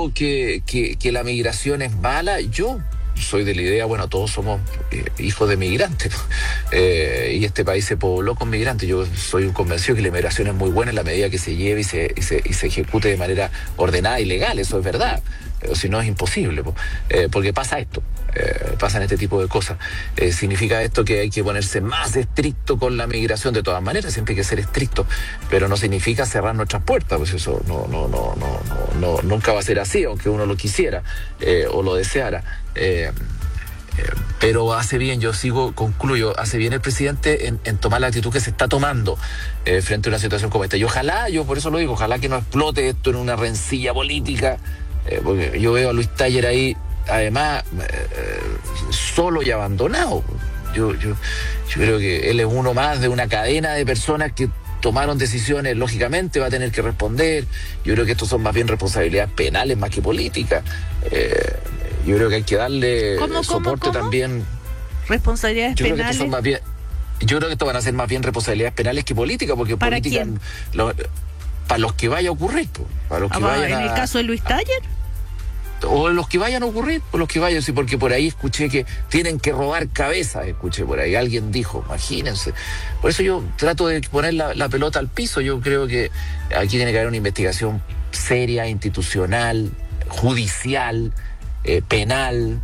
digo que la migración es mala. Yo soy de la idea, bueno, todos somos hijos de migrantes, ¿no? Y este país se pobló con migrantes. Yo soy un convencido que la migración es muy buena en la medida que se lleve y se ejecute de manera ordenada y legal, eso es verdad. Pero si no, es imposible, porque pasa esto. Pasan este tipo de cosas. Significa esto que hay que ponerse más estricto con la migración. De todas maneras, siempre hay que ser estricto, pero no significa cerrar nuestras puertas, pues eso no, nunca va a ser así, aunque uno lo quisiera o lo deseara. Pero hace bien, concluyo, hace bien el presidente en tomar la actitud que se está tomando frente a una situación como esta. Y ojalá, yo por eso lo digo, ojalá que no explote esto en una rencilla política, porque yo veo a Luis Taller ahí, además, solo y abandonado. Yo creo que él es uno más de una cadena de personas que tomaron decisiones, lógicamente va a tener que responder. Yo creo que estos son más bien responsabilidades penales más que políticas. Yo creo que hay que darle soporte también. ¿Responsabilidades penales? Yo creo que esto van a ser más bien responsabilidades penales que políticas, porque ¿para política quién? Para los que vaya a ocurrir, para los que vayan ¿En el caso de Luis Taller? O los que vayan a ocurrir, o los que vayan, sí, porque por ahí escuché que tienen que robar cabezas, escuché por ahí, alguien dijo, imagínense. Por eso yo trato de poner la pelota al piso. Yo creo que aquí tiene que haber una investigación seria, institucional, judicial, penal,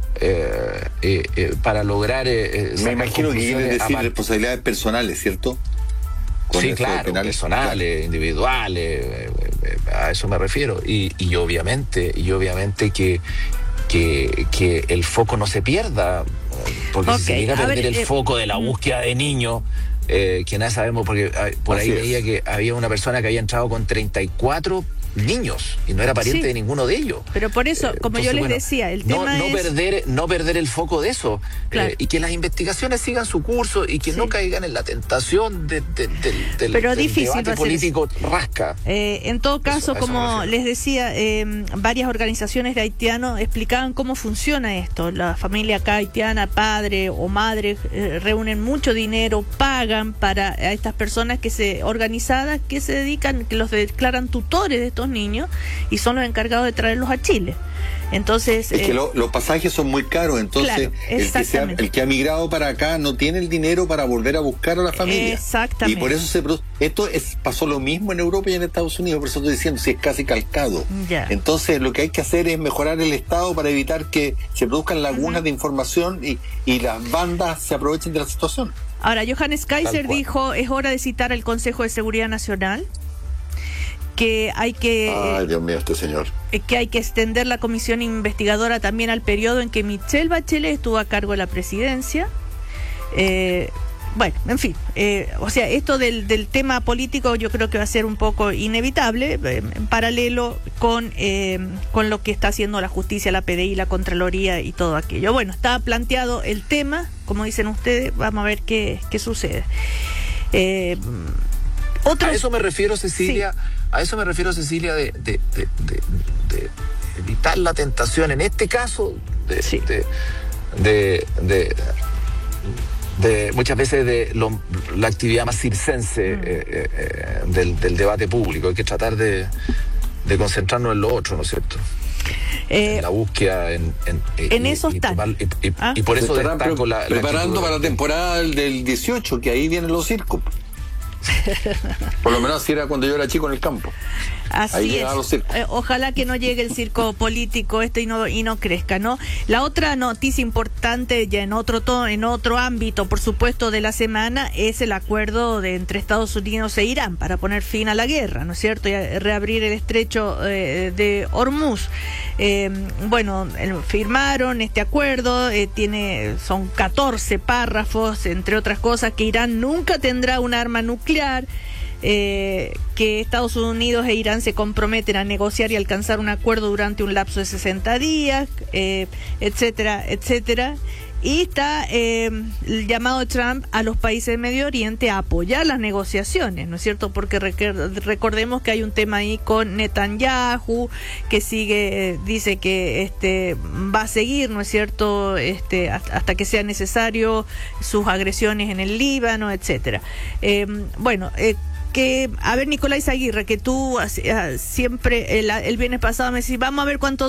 para lograr me imagino que quieren decir responsabilidades personales, ¿cierto? Sí, claro, personales, individuales, a eso me refiero. Y obviamente que el foco no se pierda, porque si se llega a perder el foco de la búsqueda de niños, que nada sabemos, porque por ahí veía que había una persona que había entrado con 34 niños y no era pariente de ninguno de ellos. Pero por eso, como entonces, yo les decía, el tema es no perder el foco de eso, claro. Y que las investigaciones sigan su curso y que no caigan en la tentación del debate político rasca. En todo caso, como les decía, varias organizaciones de haitianos explicaban cómo funciona esto. La familia acá haitiana, padre o madre, reúnen mucho dinero, pagan para a estas personas organizadas que se dedican, que los declaran tutores de estos niños y son los encargados de traerlos a Chile. Entonces es que los pasajes son muy caros, entonces claro, el que ha migrado para acá no tiene el dinero para volver a buscar a la familia. Exactamente. Y por eso pasó lo mismo en Europa y en Estados Unidos, por eso estoy diciendo, si es casi calcado. Ya. Entonces lo que hay que hacer es mejorar el Estado para evitar que se produzcan lagunas de información y las bandas se aprovechen de la situación. Ahora, Johannes Kaiser dijo, es hora de citar al Consejo de Seguridad Nacional, que hay que... Ay, Dios mío, este señor. Que hay que extender la comisión investigadora también al periodo en que Michelle Bachelet estuvo a cargo de la presidencia. Bueno, en fin, o sea, esto del tema político yo creo que va a ser un poco inevitable, en paralelo con lo que está haciendo la justicia, la PDI, la Contraloría y todo aquello. Bueno, está planteado el tema, como dicen ustedes, vamos a ver qué sucede. A eso me refiero, Cecilia, de evitar la tentación, en este caso, de muchas veces de la actividad más circense del debate público. Hay que tratar de concentrarnos en lo otro, ¿no es cierto? En la búsqueda en eso están. Y por eso destaco preparando para la temporada del 18, que ahí vienen los circos. Por lo menos así era cuando yo era chico en el campo. Así es. Ojalá que no llegue el circo político y no crezca, ¿no? La otra noticia importante, ya en otro ámbito, por supuesto, de la semana, es el acuerdo entre Estados Unidos e Irán para poner fin a la guerra, ¿no es cierto? Y reabrir el estrecho de Hormuz. Bueno, firmaron este acuerdo, son 14 párrafos, entre otras cosas, que Irán nunca tendrá un arma nuclear, que Estados Unidos e Irán se comprometen a negociar y alcanzar un acuerdo durante un lapso de 60 días, etcétera, etcétera. Y está el llamado de Trump a los países del Medio Oriente a apoyar las negociaciones, ¿no es cierto? Porque recordemos que hay un tema ahí con Netanyahu, que dice que va a seguir, ¿no es cierto?, hasta que sea necesario sus agresiones en el Líbano, etcétera. A ver, Nicolás Aguirre, que tú siempre el viernes pasado me decís, vamos a ver cuánto